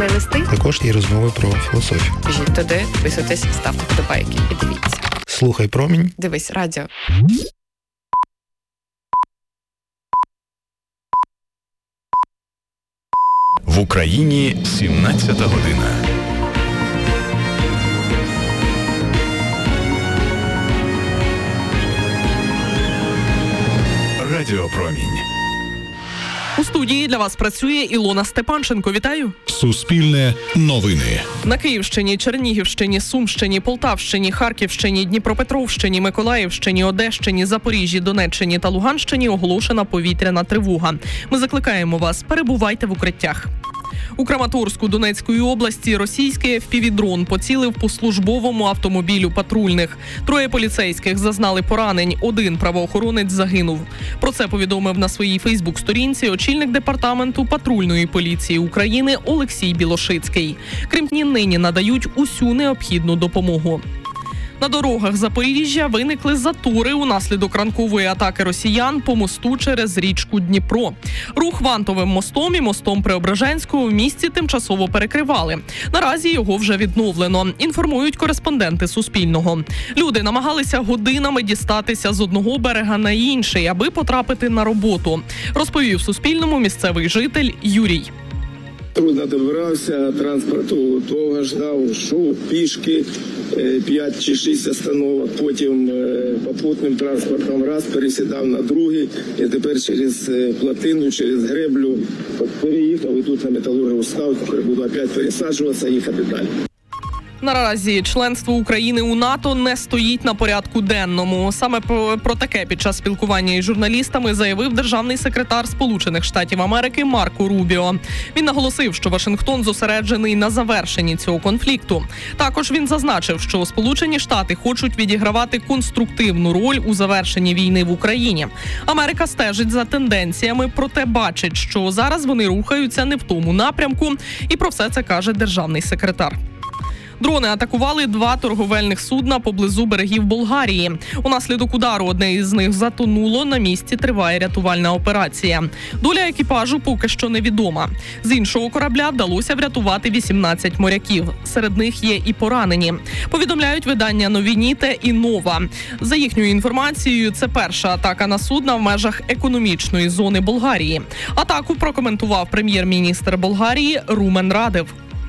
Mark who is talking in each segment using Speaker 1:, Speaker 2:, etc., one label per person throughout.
Speaker 1: плейлисти.
Speaker 2: Також є розмови про філософію.
Speaker 1: Біжіть туди, підписуйтесь, ставте вподобайки і дивіться.
Speaker 2: Слухай Промінь.
Speaker 1: Дивись радіо.
Speaker 3: В Україні 17-та година. Радіо Промінь.
Speaker 4: У студії для вас працює Ілона Степанченко. Вітаю!
Speaker 3: Суспільне новини.
Speaker 4: На Київщині, Чернігівщині, Сумщині, Полтавщині, Харківщині, Дніпропетровщині, Миколаївщині, Одещині, Запоріжжі, Донеччині та Луганщині оголошена повітряна тривога. Ми закликаємо вас, перебувайте в укриттях. У Краматорську Донецької області російський FPV-дрон поцілив по службовому автомобілю патрульних. 3 поліцейських зазнали поранень, 1 правоохоронець загинув. Про це повідомив на своїй Фейсбук-сторінці очільник департаменту патрульної поліції України Олексій Білошицький. Кримні нині надають усю необхідну допомогу. На дорогах Запоріжжя виникли затори унаслідок ранкової атаки росіян по мосту через річку Дніпро. Рух Вантовим мостом і мостом Преображенського в місті тимчасово перекривали. Наразі його вже відновлено, інформують кореспонденти Суспільного. Люди намагалися годинами дістатися з одного берега на інший, аби потрапити на роботу, розповів Суспільному місцевий житель Юрій.
Speaker 5: Трудно добирався, транспорту довго ждав, йшов пішки, 5 чи 6 остановок, потім попутним транспортом раз пересідав на другий, і тепер через плотину, через греблю переїхав і тут на Металургу став, тепер буду опять пересаджуватися і їхати далі.
Speaker 4: Наразі членство України у НАТО не стоїть на порядку денному. Саме про таке під час спілкування із журналістами заявив державний секретар Сполучених Штатів Америки Марко Рубіо. Він наголосив, що Вашингтон зосереджений на завершенні цього конфлікту. Також він зазначив, що Сполучені Штати хочуть відігравати конструктивну роль у завершенні війни в Україні. Америка стежить за тенденціями, проте бачить, що зараз вони рухаються не в тому напрямку, і про все це каже державний секретар. Дрони атакували 2 торговельних судна поблизу берегів Болгарії. Унаслідок удару одне із них затонуло, на місці триває рятувальна операція. Доля екіпажу поки що невідома. З іншого корабля вдалося врятувати 18 моряків. Серед них є і поранені. Повідомляють видання «Новініте» і «Нова». За їхньою інформацією, це перша атака на судна в межах економічної зони Болгарії. Атаку прокоментував прем'єр-міністр Болгарії Румен Радев.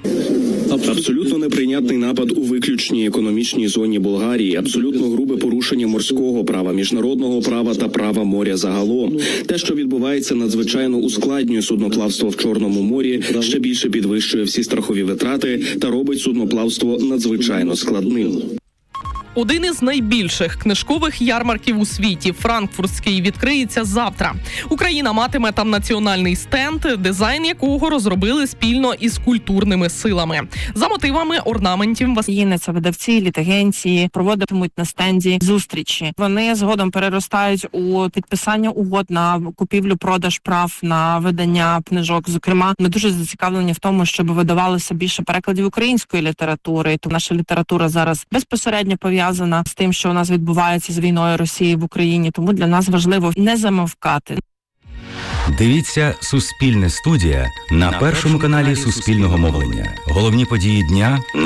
Speaker 6: Абсолютно неприйнятний напад у виключній економічній зоні Болгарії, абсолютно грубе порушення морського права, міжнародного права та права моря загалом. Те, що відбувається, надзвичайно ускладнює судноплавство в Чорному морі, ще більше підвищує всі страхові витрати та робить судноплавство надзвичайно складним.
Speaker 4: Один із найбільших книжкових ярмарків у світі, франкфуртський, відкриється завтра. Україна матиме там національний стенд, дизайн якого розробили спільно із культурними силами. За мотивами орнаментів
Speaker 7: це видавці, літагенції проводитимуть на стенді зустрічі. Вони згодом переростають у підписання угод на купівлю-продаж прав на видання книжок. Зокрема, ми дуже зацікавлені в тому, щоб видавалося більше перекладів української літератури. То наша література зараз безпосередньо пов'язана з тим, що у нас відбувається з війною Росії в Україні. Тому для нас важливо не замовкати.
Speaker 8: Дивіться «Суспільне студія» на першому каналі Суспільного мовлення. Головні події дня